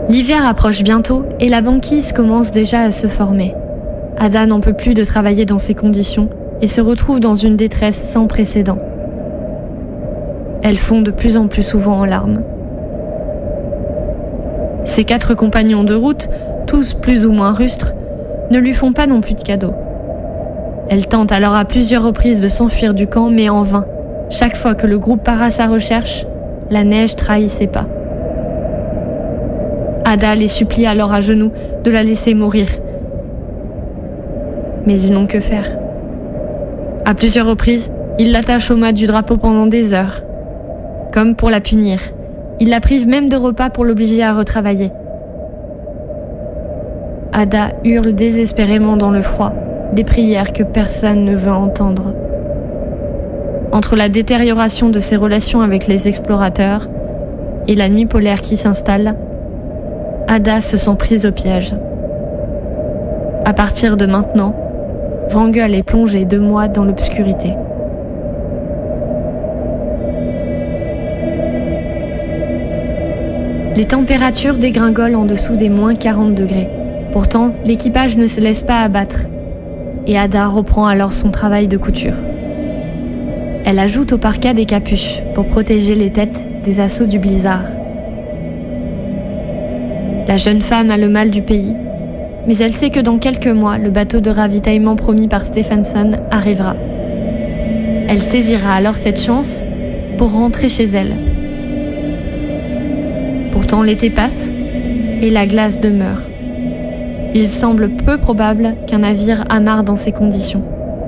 L'hiver approche bientôt et la banquise commence déjà à se former. Ada n'en peut plus de travailler dans ces conditions et se retrouve dans une détresse sans précédent. Elle fond de plus en plus souvent en larmes. Ses 4 compagnons de route, tous plus ou moins rustres, ne lui font pas non plus de cadeaux. Elle tente alors à plusieurs reprises de s'enfuir du camp, mais en vain. Chaque fois que le groupe part à sa recherche, la neige trahit ses pas. Ada les supplie alors à genoux de la laisser mourir. Mais ils n'ont que faire. À plusieurs reprises, ils l'attachent au mât du drapeau pendant des heures. Comme pour la punir, ils la privent même de repas pour l'obliger à retravailler. Ada hurle désespérément dans le froid, des prières que personne ne veut entendre. Entre la détérioration de ses relations avec les explorateurs et la nuit polaire qui s'installe, Ada se sent prise au piège. À partir de maintenant, Wrangel est plongé 2 mois dans l'obscurité. Les températures dégringolent en dessous des moins 40 degrés. Pourtant, l'équipage ne se laisse pas abattre. Et Ada reprend alors son travail de couture. Elle ajoute au parka des capuches pour protéger les têtes des assauts du blizzard. La jeune femme a le mal du pays, mais elle sait que dans quelques mois, le bateau de ravitaillement promis par Stephenson arrivera. Elle saisira alors cette chance pour rentrer chez elle. Pourtant, l'été passe et la glace demeure. Il semble peu probable qu'un navire amarre dans ces conditions.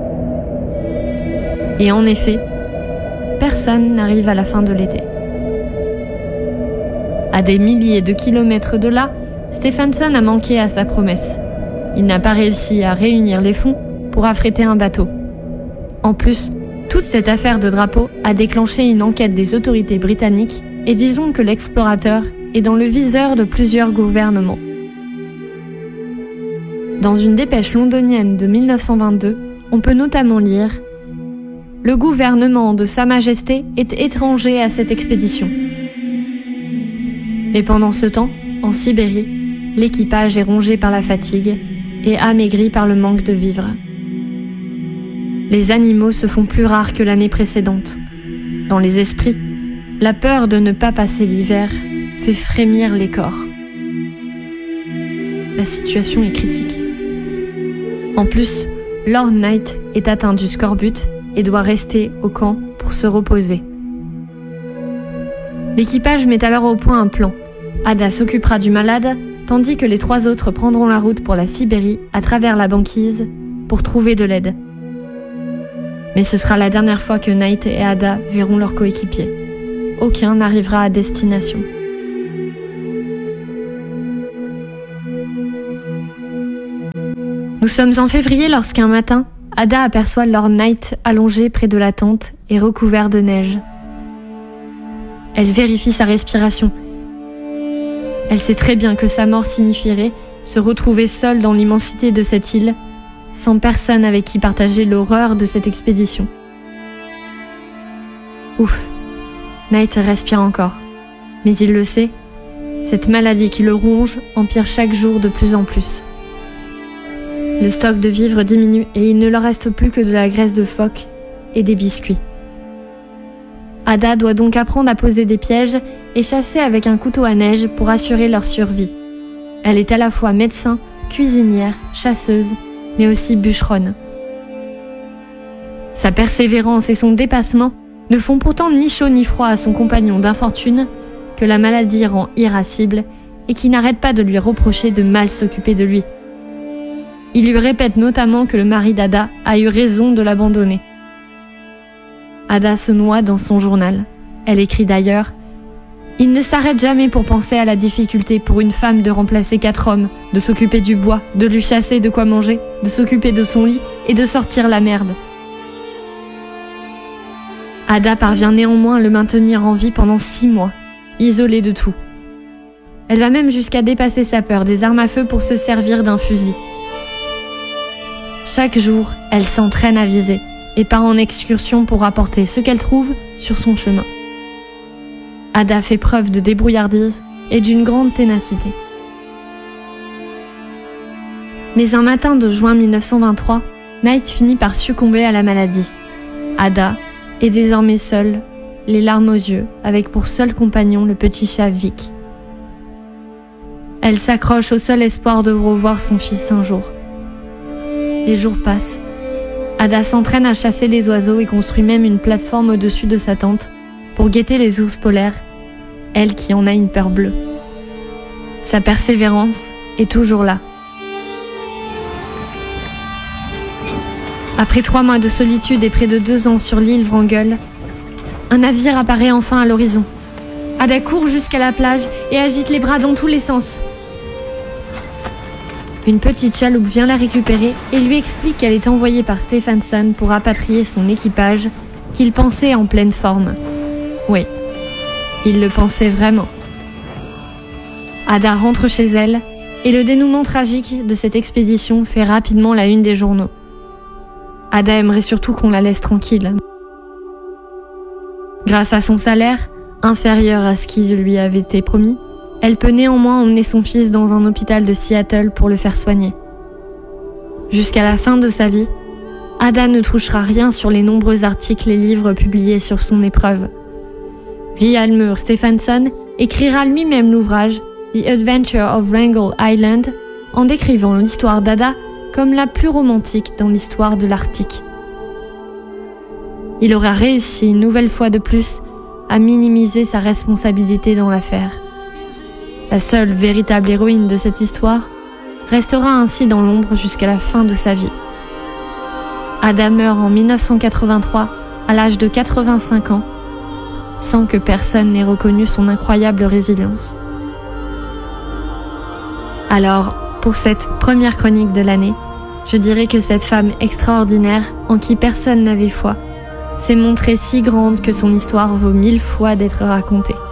Et en effet, personne n'arrive à la fin de l'été. À des milliers de kilomètres de là, Stephenson a manqué à sa promesse. Il n'a pas réussi à réunir les fonds pour affréter un bateau. En plus, toute cette affaire de drapeau a déclenché une enquête des autorités britanniques et disons que l'explorateur est dans le viseur de plusieurs gouvernements. Dans une dépêche londonienne de 1922, on peut notamment lire « Le gouvernement de Sa Majesté est étranger à cette expédition ». Mais pendant ce temps, en Sibérie, l'équipage est rongé par la fatigue et amaigri par le manque de vivres. Les animaux se font plus rares que l'année précédente. Dans les esprits, la peur de ne pas passer l'hiver fait frémir les corps. La situation est critique. En plus, Lord Knight est atteint du scorbut et doit rester au camp pour se reposer. L'équipage met alors au point un plan. Ada s'occupera du malade, tandis que les 3 autres prendront la route pour la Sibérie à travers la banquise pour trouver de l'aide. Mais ce sera la dernière fois que Knight et Ada verront leurs coéquipiers. Aucun n'arrivera à destination. Nous sommes en février lorsqu'un matin, Ada aperçoit Lord Knight allongé près de la tente et recouvert de neige. Elle vérifie sa respiration. Elle sait très bien que sa mort signifierait se retrouver seule dans l'immensité de cette île, sans personne avec qui partager l'horreur de cette expédition. Ouf, Knight respire encore. Mais il le sait, cette maladie qui le ronge empire chaque jour de plus en plus. Le stock de vivres diminue et il ne leur reste plus que de la graisse de phoque et des biscuits. Ada doit donc apprendre à poser des pièges et chasser avec un couteau à neige pour assurer leur survie. Elle est à la fois médecin, cuisinière, chasseuse, mais aussi bûcheronne. Sa persévérance et son dépassement ne font pourtant ni chaud ni froid à son compagnon d'infortune, que la maladie rend irascible et qui n'arrête pas de lui reprocher de mal s'occuper de lui. Il lui répète notamment que le mari d'Ada a eu raison de l'abandonner. Ada se noie dans son journal. Elle écrit d'ailleurs « Il ne s'arrête jamais pour penser à la difficulté pour une femme de remplacer 4 hommes, de s'occuper du bois, de lui chasser de quoi manger, de s'occuper de son lit et de sortir la merde. » Ada parvient néanmoins à le maintenir en vie pendant 6 mois, isolée de tout. Elle va même jusqu'à dépasser sa peur des armes à feu pour se servir d'un fusil. Chaque jour, elle s'entraîne à viser et part en excursion pour apporter ce qu'elle trouve sur son chemin. Ada fait preuve de débrouillardise et d'une grande ténacité. Mais un matin de juin 1923, Knight finit par succomber à la maladie. Ada est désormais seule, les larmes aux yeux, avec pour seul compagnon le petit chat Vic. Elle s'accroche au seul espoir de revoir son fils un jour. Les jours passent. Ada s'entraîne à chasser les oiseaux et construit même une plateforme au-dessus de sa tente pour guetter les ours polaires, elle qui en a une peur bleue. Sa persévérance est toujours là. Après 3 mois de solitude et près de 2 ans sur l'île Wrangel, un navire apparaît enfin à l'horizon. Ada court jusqu'à la plage et agite les bras dans tous les sens. Une petite chaloupe vient la récupérer et lui explique qu'elle est envoyée par Stephenson pour rapatrier son équipage, qu'il pensait en pleine forme. Oui, il le pensait vraiment. Ada rentre chez elle et le dénouement tragique de cette expédition fait rapidement la une des journaux. Ada aimerait surtout qu'on la laisse tranquille. Grâce à son salaire, inférieur à ce qui lui avait été promis, elle peut néanmoins emmener son fils dans un hôpital de Seattle pour le faire soigner. Jusqu'à la fin de sa vie, Ada ne touchera rien sur les nombreux articles et livres publiés sur son épreuve. Vilhjálmur Stephenson écrira lui-même l'ouvrage The Adventure of Wrangel Island en décrivant l'histoire d'Ada comme la plus romantique dans l'histoire de l'Arctique. Il aura réussi une nouvelle fois de plus à minimiser sa responsabilité dans l'affaire. La seule véritable héroïne de cette histoire restera ainsi dans l'ombre jusqu'à la fin de sa vie. Ada meurt en 1983 à l'âge de 85 ans, sans que personne n'ait reconnu son incroyable résilience. Alors, pour cette première chronique de l'année, je dirais que cette femme extraordinaire, en qui personne n'avait foi, s'est montrée si grande que son histoire vaut 1000 fois d'être racontée.